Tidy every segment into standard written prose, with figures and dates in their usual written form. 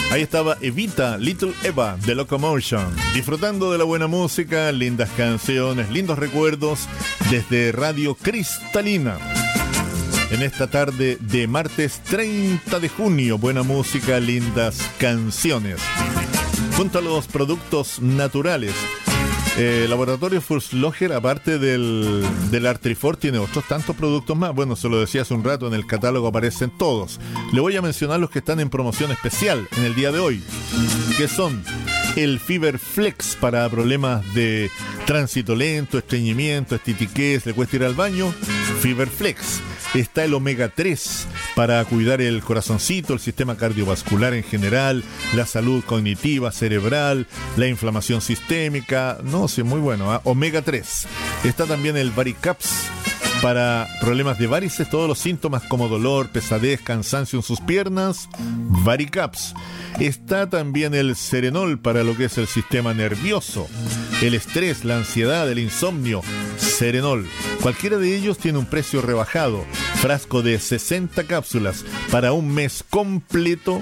Ahí estaba Evita, Little Eva, de Locomotion. Disfrutando de la buena música, lindas canciones, lindos recuerdos desde Radio Cristalina. En esta tarde de martes 30 de junio, buena música, lindas canciones. Junto a los productos naturales, Laboratorio Fursloger, aparte del Artrifort, tiene otros tantos productos más. Bueno, se lo decía hace un rato, en el catálogo aparecen todos. Le voy a mencionar los que están en promoción especial en el día de hoy, que son el Fiber Flex para problemas de tránsito lento, estreñimiento, estitiquez, le cuesta ir al baño. Fiber Flex. Está el Omega 3 para cuidar el corazoncito, el sistema cardiovascular en general, la salud cognitiva, cerebral, la inflamación sistémica. No, sí, muy bueno, ¿eh? Omega 3. Está también el Varicaps para problemas de varices, todos los síntomas como dolor, pesadez, cansancio en sus piernas. Varicaps. Está también el Serenol para lo que es el sistema nervioso, el estrés, la ansiedad, el insomnio. Serenol. Cualquiera de ellos tiene un precio rebajado. Frasco de 60 cápsulas para un mes completo,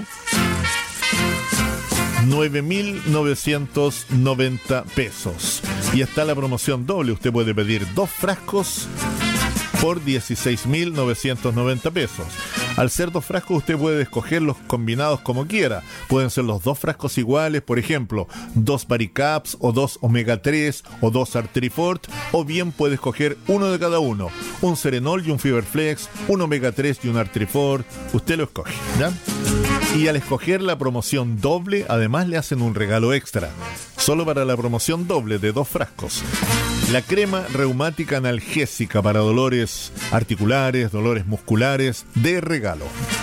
9.990 pesos. Y está la promoción doble. Usted puede pedir 2 frascos por 16.990 pesos. Al ser 2 frascos, usted puede escoger los combinados como quiera. Pueden ser los 2 frascos iguales, por ejemplo, 2 Varicaps o 2 Omega 3 o 2 Artrifort, o bien puede escoger uno de cada uno, un Serenol y un Fiberflex, un Omega 3 y un Artrifort. Usted lo escoge, ¿ya? Y al escoger la promoción doble, además le hacen un regalo extra, solo para la promoción doble de 2 frascos. La crema reumática analgésica para dolores articulares, dolores musculares, de regalo.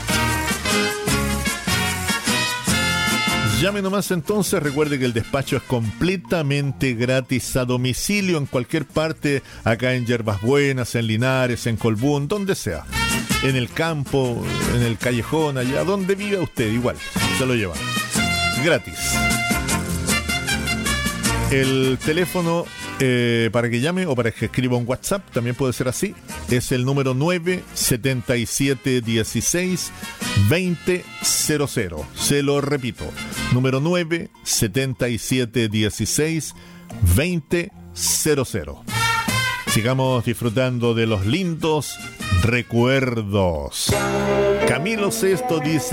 Llame nomás entonces, recuerde que el despacho es completamente gratis a domicilio en cualquier parte, acá en Yerbas Buenas, en Linares, en Colbún, donde sea. En el campo, en el callejón, allá, donde viva usted, igual, se lo lleva. Gratis. El teléfono para que llame o para que escriba un WhatsApp, también puede ser así, es el número 97716-2000. Se lo repito, número 97716-2000. Sigamos disfrutando de los lindos recuerdos. Camilo Sesto dice: